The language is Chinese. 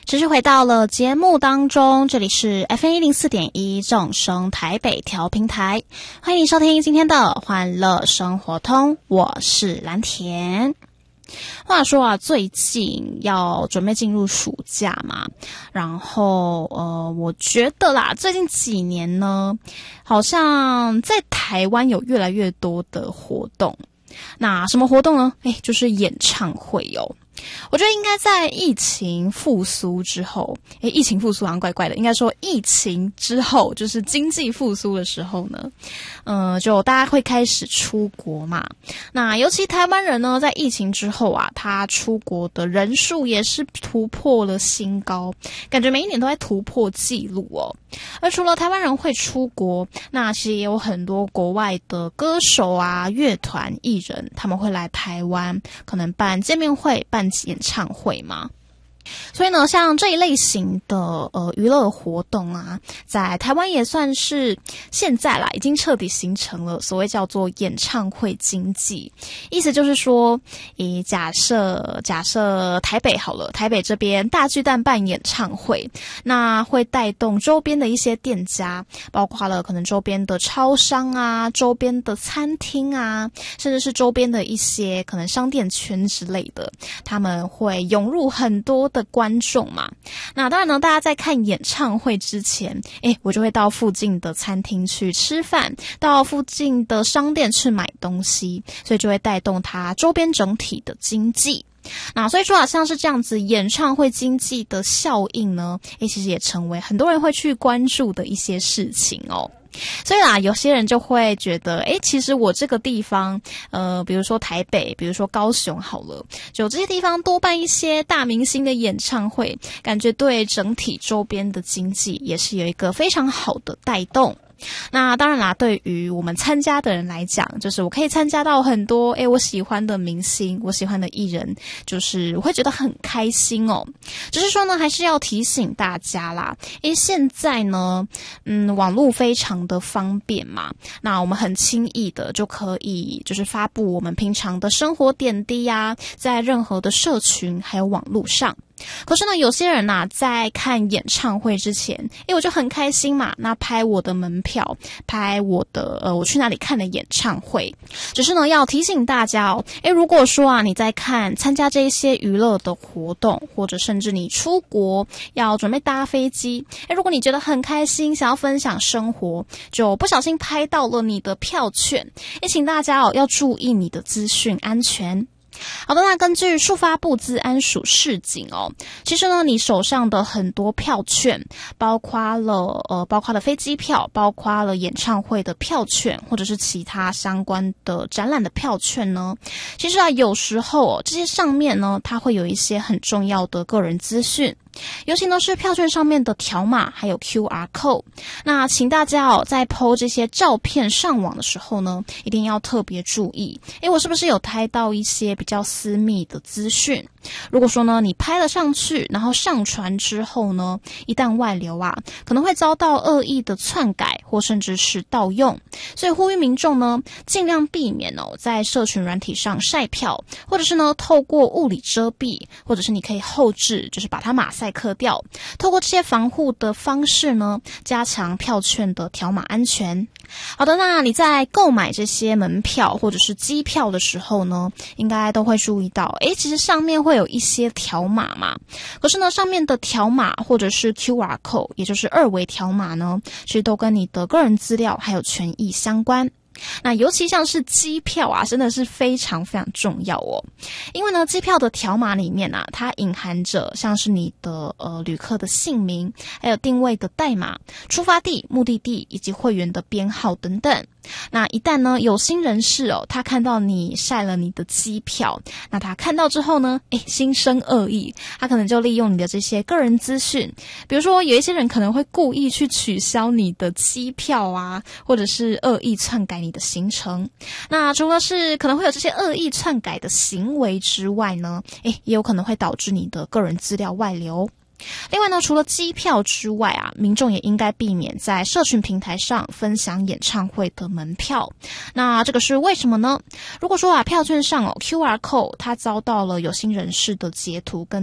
持续回到了节目当中，这里是 FM104.1 众生台北调频台，欢迎你收听今天的欢乐生活通，我是蓝田。话说啊，最近要准备进入暑假嘛，然后我觉得啦，最近几年呢，好像在台湾有越来越多的活动。那什么活动呢？就是演唱会哦。我觉得应该在疫情复苏之后，疫情复苏好像怪怪的，应该说疫情之后，就是经济复苏的时候呢，就大家会开始出国嘛。那尤其台湾人呢，在疫情之后啊，他出国的人数也是突破了新高，感觉每一年都在突破纪录哦。而除了台湾人会出国，那其实也有很多国外的歌手啊、乐团、艺人，他们会来台湾，可能办见面会、办演唱会嘛。所以呢，像这一类型的娱乐活动啊，在台湾也算是现在啦，已经彻底形成了所谓叫做演唱会经济。意思就是说，假设台北好了，台北这边大巨蛋办演唱会，那会带动周边的一些店家，包括了可能周边的超商啊、周边的餐厅啊，甚至是周边的一些可能商店圈之类的，他们会涌入很多的观众嘛。那当然呢，大家在看演唱会之前，我就会到附近的餐厅去吃饭，到附近的商店去买东西，所以就会带动它周边整体的经济。那所以说啊，像是这样子演唱会经济的效应呢，其实也成为很多人会去关注的一些事情哦。所以啦，有些人就会觉得，其实我这个地方，比如说台北，比如说高雄好了，就这些地方多办一些大明星的演唱会，感觉对整体周边的经济也是有一个非常好的带动。那当然啦，对于我们参加的人来讲，就是我可以参加到很多我喜欢的明星，我喜欢的艺人，就是我会觉得很开心哦。只是说呢，还是要提醒大家啦，现在呢，网络非常的方便嘛，那我们很轻易的就可以就是发布我们平常的生活点滴啊，在任何的社群还有网络上。可是呢，有些人啊，在看演唱会之前，我就很开心嘛，那拍我的门票，拍我的我去哪里看的演唱会。只是呢，要提醒大家哦，如果说啊，你在参加这一些娱乐的活动，或者甚至你出国要准备搭飞机，如果你觉得很开心，想要分享生活，就不小心拍到了你的票券，请大家要注意你的资讯安全。好的，那根据数发部资安署示警哦，其实呢，你手上的很多票券，包括了飞机票，包括了演唱会的票券，或者是其他相关的展览的票券呢，其实啊，有时候这些上面呢，它会有一些很重要的个人资讯。尤其呢是票券上面的条码还有 QR code， 那请大家在 po 这些照片上网的时候呢，一定要特别注意，我是不是有拍到一些比较私密的资讯。如果说呢你拍了上去，然后上传之后呢，一旦外流啊，可能会遭到恶意的篡改或甚至是盗用，所以呼吁民众呢尽量避免在社群软体上晒票，或者是呢透过物理遮蔽，或者是你可以后置，就是把它马赛克掉，透过这些防护的方式呢，加强票券的条码安全。好的，那你在购买这些门票或者是机票的时候呢，应该都会注意到，其实上面会有一些条码嘛。可是呢，上面的条码或者是 QR code， 也就是二维条码呢，其实都跟你的个人资料还有权益相关。那尤其像是机票啊，真的是非常非常重要哦。因为呢，机票的条码里面啊，它隐含着像是你的旅客的姓名，还有定位的代码、出发地、目的地以及会员的编号等等。那一旦呢有心人士他看到你晒了你的机票，那他看到之后呢，心生恶意，他可能就利用你的这些个人资讯，比如说有一些人可能会故意去取消你的机票啊，或者是恶意篡改你的行程。那除了是可能会有这些恶意篡改的行为之外呢，也有可能会导致你的个人资料外流。另外呢，除了机票之外啊，民众也应该避免在社群平台上分享演唱会的门票。那这个是为什么呢？如果说票券上QR code 它遭到了有心人士的截图跟